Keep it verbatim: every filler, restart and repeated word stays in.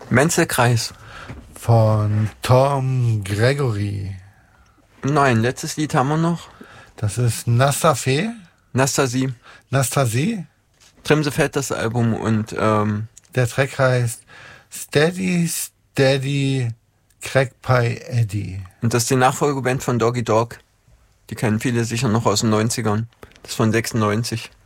Menzelkreis. Von Tom Gregory. Nein, letztes Lied haben wir noch. Das ist Nastafe. Nastasie. Nastasie. Trimse Fett, das Album. Und ähm, der Track heißt Steady, Steady, Crack Pie Eddie. Und das ist die Nachfolgeband von Doggy Dog. Die kennen viele sicher noch aus den neunzigern. Das ist von sechsundneunzig.